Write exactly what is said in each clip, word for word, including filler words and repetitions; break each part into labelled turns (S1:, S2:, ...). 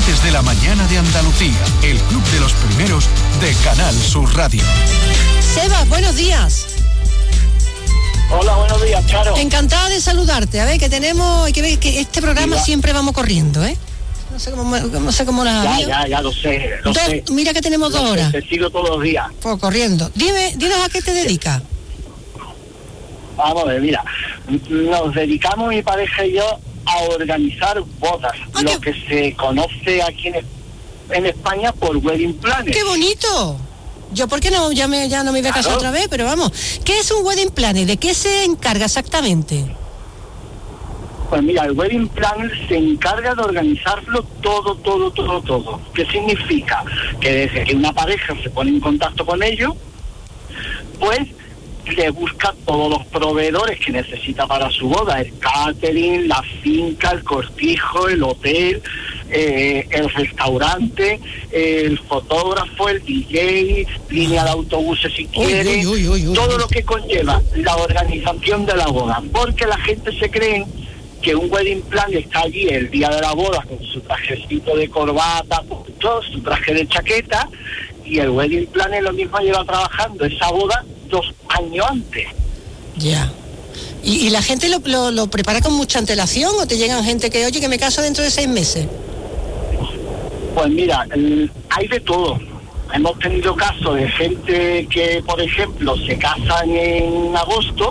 S1: oyentes de la mañana de Andalucía, el club de los primeros de Canal Sur Radio.
S2: Sebas, buenos días.
S3: Hola, buenos días, Charo.
S2: Encantada de saludarte. A ver, que tenemos, hay que ver que este programa Mira. siempre vamos corriendo, ¿eh? No sé cómo, no sé cómo la...
S3: Ya, ya, ya lo sé, lo
S2: dos,
S3: sé.
S2: Mira que tenemos
S3: lo
S2: dos
S3: sé,
S2: horas.
S3: Te sigo todos los días.
S2: Pues corriendo. Dime, dinos a qué te dedicas.
S3: Vamos a ver, mira, nos dedicamos mi pareja y yo a organizar bodas,
S2: ah,
S3: lo
S2: qué...
S3: que se conoce aquí en, en España por wedding planner.
S2: ¡Qué bonito! Yo, ¿por qué no? Ya, me, ya no me voy a casar claro. otra vez, pero vamos. ¿Qué es un wedding planner? ¿De qué se encarga exactamente?
S3: Pues mira, el wedding planner se encarga de organizarlo todo, todo, todo, todo. ¿Qué significa? Que desde que una pareja se pone en contacto con ellos, pues le busca todos los proveedores que necesita para su boda, el catering, la finca, el cortijo, el hotel, eh, el restaurante, el fotógrafo, el D J, línea de autobuses si quiere, uy, uy, uy, uy, todo lo que conlleva la organización de la boda, porque la gente se cree que un wedding planner está allí el día de la boda con su trajecito de corbata, todo, su traje de chaqueta, y el wedding planner lo mismo lleva trabajando esa boda dos años antes.
S2: Ya. ¿Y, y la gente lo, lo, lo prepara con mucha antelación o te llegan gente que, oye, que me caso dentro de seis meses?
S3: Pues mira, el, hay de todo. Hemos tenido casos de gente que, por ejemplo, se casan en agosto,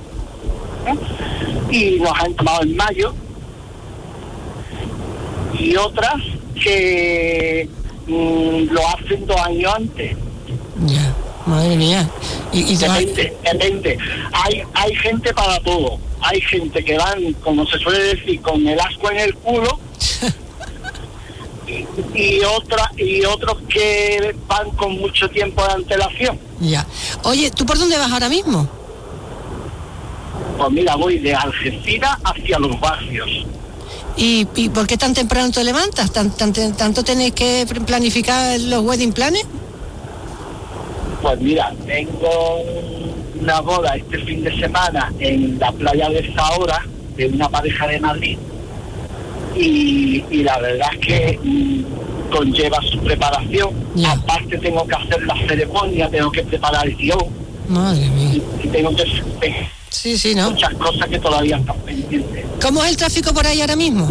S3: ¿eh? y nos han tomado en mayo, y otras que mmm, lo hacen dos años antes.
S2: Ya. Madre mía. Y, y
S3: depende, va... depende. Hay, hay gente para todo. Hay gente que van, como se suele decir, con el asco en el culo. y, y otra y otros que van con mucho tiempo de antelación.
S2: Ya. Oye, ¿tú por dónde vas ahora mismo?
S3: Pues mira, voy de Algeciras hacia los barrios.
S2: ¿Y, y por qué tan temprano te levantas? ¿Tan, tan, ¿Tanto tenés que planificar los wedding planes?
S3: Pues mira, tengo una boda este fin de semana en la playa de Zahora, de una pareja de Madrid, y, y la verdad es que mmm, conlleva su preparación. Yeah. Aparte tengo que hacer la ceremonia, tengo que preparar el guión.
S2: Madre mía.
S3: Y, y tengo que hacer
S2: sí, sí, ¿no?
S3: muchas cosas que todavía están pendientes.
S2: ¿Cómo es el tráfico por ahí ahora mismo?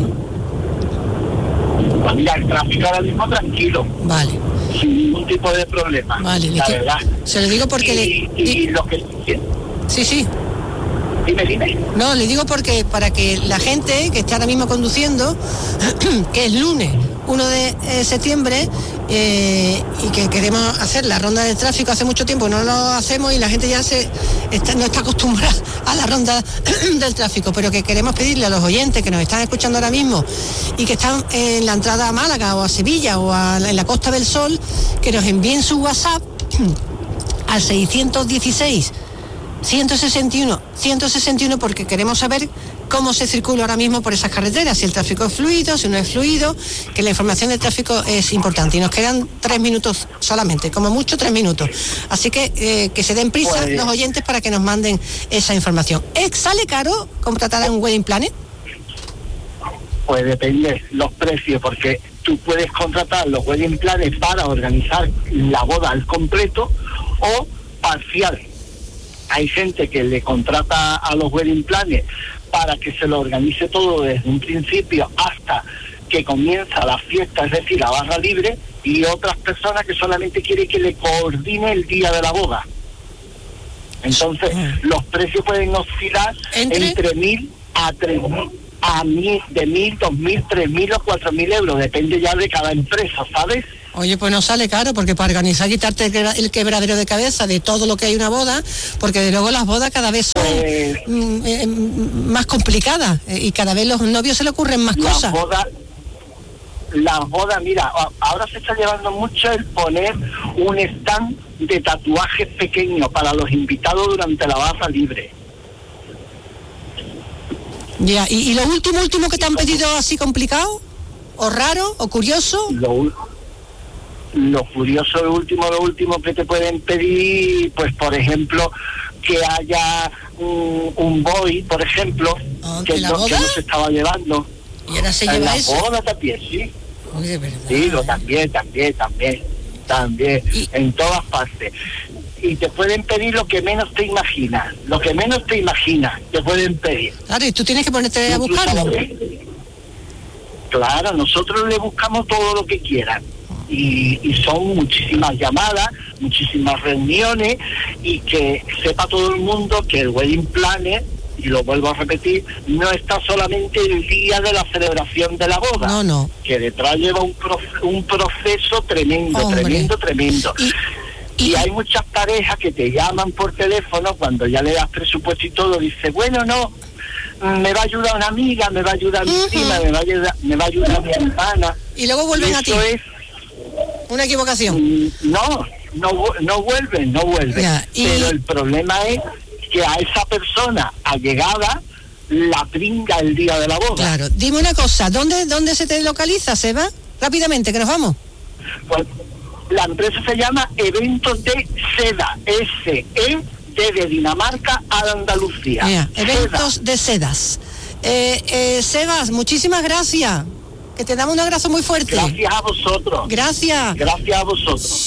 S3: Pues mira, el tráfico ahora mismo tranquilo.
S2: Vale.
S3: Sin ningún tipo de problema,
S2: vale,
S3: la
S2: que,
S3: verdad.
S2: Se lo digo porque...
S3: Y,
S2: le,
S3: y,
S2: y
S3: lo que...
S2: Sí, sí.
S3: Dime, dime.
S2: No, le digo porque para que la gente que esté ahora mismo conduciendo, que es lunes uno de eh, septiembre, eh, y que queremos hacer la ronda de tráfico, hace mucho tiempo no lo hacemos y la gente ya se está, no está acostumbrada a la ronda del tráfico, pero que queremos pedirle a los oyentes que nos están escuchando ahora mismo y que están en la entrada a Málaga o a Sevilla o a, en la Costa del Sol, que nos envíen su WhatsApp al seiscientos dieciséis ciento sesenta y uno ciento sesenta y uno, porque queremos saber cómo se circula ahora mismo por esas carreteras, si el tráfico es fluido, si no es fluido, que la información del tráfico es importante. Y nos quedan tres minutos solamente, como mucho tres minutos. Así que eh, que se den prisa pues, los oyentes para que nos manden esa información. ¿Sale caro contratar un wedding planner?
S3: Pues depende los precios, porque tú puedes contratar los wedding planners para organizar la boda al completo o parcial. Hay gente que le contrata a los wedding planners para que se lo organice todo desde un principio hasta que comienza la fiesta, es decir, la barra libre, y otras personas que solamente quieren que le coordine el día de la boda. Entonces, los precios pueden oscilar ¿Entre? entre mil a tres mil, a mil, de mil, dos mil, tres mil o cuatro mil euros, depende ya de cada empresa, ¿sabes?
S2: Oye, pues no sale caro, porque para organizar, quitarte el quebradero de cabeza de todo lo que hay una boda, porque de luego las bodas cada vez son eh, mm, eh, más complicadas eh, y cada vez los novios se le ocurren más
S3: las
S2: cosas.
S3: Bodas, las bodas, mira, ahora se está llevando mucho el poner un stand de tatuajes pequeños para los invitados durante la barra libre.
S2: Ya, ¿y, y lo último, último que te han pedido así complicado? ¿O raro? ¿O curioso?
S3: Lo Lo curioso, lo último, lo último que te pueden pedir, pues por ejemplo, que haya un, un boy, por ejemplo, oh, que, no, que no se estaba llevando.
S2: ¿Y ahora se
S3: en
S2: lleva
S3: la
S2: eso?
S3: boda también, sí.
S2: Oye, de verdad.
S3: Digo, también, también, también, también,
S2: Y-
S3: en todas partes. Y te pueden pedir lo que menos te imaginas, lo que menos te imaginas, te pueden pedir.
S2: Claro, y tú tienes que ponerte a
S3: Incluso
S2: buscarlo.
S3: lo que- Claro, nosotros le buscamos todo lo que quieran. Y, y son muchísimas llamadas, muchísimas reuniones, y que sepa todo el mundo que el wedding planner, y lo vuelvo a repetir, no está solamente el día de la celebración de la boda,
S2: No, no.
S3: que detrás lleva un, proce- un proceso tremendo,
S2: Hombre.
S3: tremendo, tremendo.
S2: Y-
S3: Y
S2: y-
S3: hay muchas parejas que te llaman por teléfono cuando ya le das presupuesto y todo, dice, bueno, no, me va a ayudar una amiga, me va a ayudar mi
S2: Ujú.
S3: prima, me va a ayudar, me va a ayudar mi hermana.
S2: Y luego vuelven
S3: Y
S2: a ti.
S3: eso es,
S2: Una equivocación.
S3: mm, no, no, vu- no vuelven, no vuelven.
S2: Ya, y-
S3: Pero el problema es que a esa persona allegada la pringa el día de la boda.
S2: Claro. Dime una cosa, ¿dónde, dónde se te localiza, Seba? Rápidamente, que nos vamos.
S3: Pues, la empresa se llama Eventos de Seda, S E D de Dinamarca a Andalucía.
S2: Mira,
S3: Seda.
S2: eventos de sedas. Eh, eh, Sebas, muchísimas gracias. Que te damos un abrazo muy fuerte.
S3: Gracias a vosotros.
S2: Gracias.
S3: Gracias a vosotros.